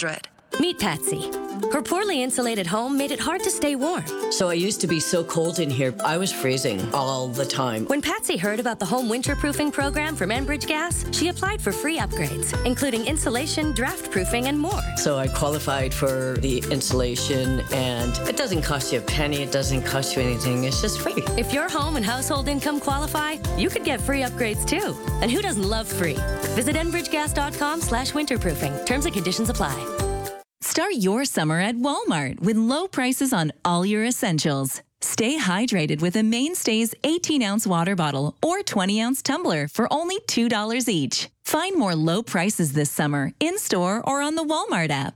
1-800. Meet Patsy. Her poorly insulated home made it hard to stay warm. So I used to be so cold in here, I was freezing all the time. When Patsy heard about the home winterproofing program from Enbridge Gas, she applied for free upgrades, including insulation, draft proofing, and more. So I qualified for the insulation, and it doesn't cost you a penny, it doesn't cost you anything, it's just free. If your home and household income qualify, you could get free upgrades too. And who doesn't love free? Visit enbridgegas.com/winterproofing. Terms and conditions apply. Start your summer at Walmart with low prices on all your essentials. Stay hydrated with a Mainstays 18-ounce water bottle or 20-ounce tumbler for only $2 each. Find more low prices this summer in-store or on the Walmart app.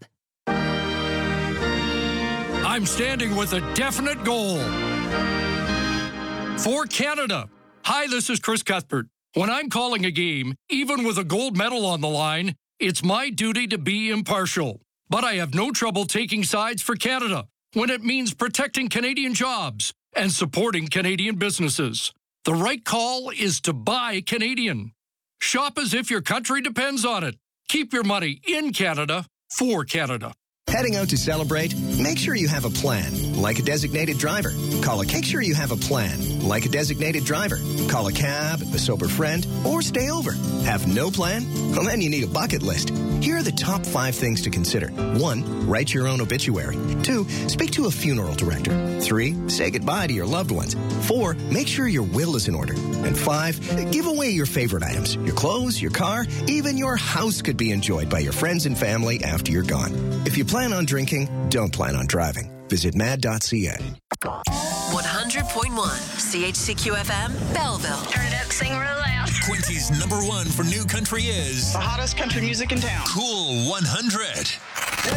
I'm standing with a definite goal. For Canada. Hi, this is Chris Cuthbert. When I'm calling a game, even with a gold medal on the line, it's my duty to be impartial. But I have no trouble taking sides for Canada when it means protecting Canadian jobs and supporting Canadian businesses. The right call is to buy Canadian. Shop as if your country depends on it. Keep your money in Canada for Canada. Heading out to celebrate? Make sure you have a plan, like a designated driver. Make sure you have a plan, like a designated driver. Call a cab, a sober friend, or stay over. Have no plan? Well, then you need a bucket list. Here are the top 5 things to consider. 1, write your own obituary. 2, speak to a funeral director. 3, say goodbye to your loved ones. 4, make sure your will is in order. And 5, give away your favorite items. Your clothes, your car, even your house could be enjoyed by your friends and family after you're gone. If you plan on drinking, don't plan on driving. Visit mad.ca. 100.1 CHCQ-FM, Belleville. Turn it up, sing real loud. Quincy's number 1 for new country is the hottest country music in town. Cool 100.